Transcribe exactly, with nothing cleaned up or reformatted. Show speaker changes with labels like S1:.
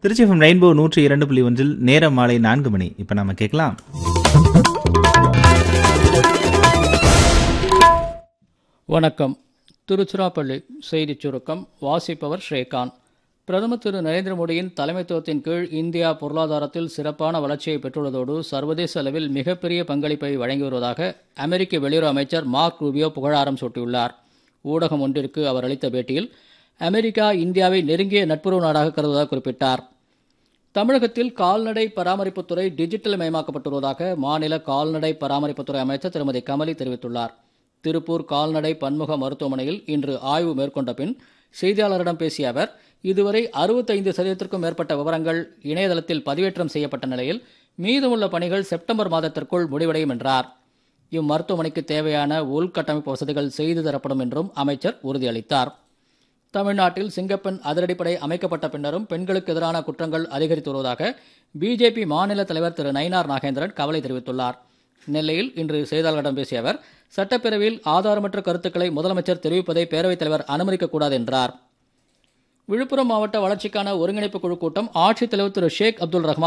S1: Trichy FM rainbow நூற்றி இரண்டு புள்ளி ஒன்றில் நேரம் மாலை நான்கு மணி. இப்ப நாம கேட்கலாம்.
S2: வணக்கம். திருச்சிராப்பள்ளி செய்திச் சுருக்கம் வாசிப்பவர் ஸ்ரீகாந்த். பிரதமர் திரு நரேந்திர மோடியின் தலைமைத்துவத்தின் கீழ் இந்தியா பொருளாதாரத்தில் சிறப்பான வளர்ச்சியை பெற்றுள்ளதோடு சர்வதேச அளவில் மிகப்பெரிய பங்களிப்பை வழங்கி வருவதாக அமெரிக்க வெளியுறவு அமைச்சர் மார்க் ரூபியோ புகழாரம் சூட்டியுள்ளார். ஊடகம் ஒன்றிற்கு அவர் அளித்த பேட்டியில் அமெரிக்கா இந்தியாவை நெருங்கிய நட்புறவு நாடாக கருதுவதாக குறிப்பிட்டார். தமிழகத்தில் கால்நடை பராமரிப்புத்துறை டிஜிட்டல் மயமாக்கப்பட்டுள்ளதாக மாநில கால்நடை பராமரிப்புத்துறை அமைச்சர் திருமதி கமலி தெரிவித்துள்ளார். திருப்பூர் கால்நடை பன்முக மருத்துவமனையில் இன்று ஆய்வு மேற்கொண்ட பின் செய்தியாளரிடம் பேசிய அவர், இதுவரை அறுபத்தைந்து சதவீதத்திற்கும் மேற்பட்ட விவரங்கள் இணையதளத்தில் பதிவேற்றம் செய்யப்பட்ட நிலையில் மீதமுள்ள பணிகள் செப்டம்பர் மாதத்திற்குள் முடிவடையும் என்றார். இம்மருத்துவமனைக்கு தேவையான உள்கட்டமைப்பு வசதிகள் செய்து தரப்படும் என்றும் அமைச்சர் உறுதியளித்தார். தமிழ்நாட்டில் சிங்கப்பெண் அதிரடிப்படை அமைக்கப்பட்ட பின்னரும் பெண்களுக்கு எதிரான குற்றங்கள் அதிகரித்து வருவதாக பிஜேபி மாநில தலைவர் திரு நயினார் நாகேந்திரன் கவலை தெரிவித்துள்ளார். நெல்லையில் இன்று செய்தியாளர்களிடம் பேசிய அவர், சட்டப்பேரவையில் ஆதாரமற்ற கருத்துக்களை முதலமைச்சர் தெரிவிப்பதை பேரவைத் தலைவர் அனுமதிக்கக்கூடாது என்றார். விழுப்புரம் மாவட்ட வளர்ச்சிக்கான ஒருங்கிணைப்பு குழு கூட்டம் ஆட்சித்தலைவர் திரு ஷேக் அப்துல் ரஹ்மான்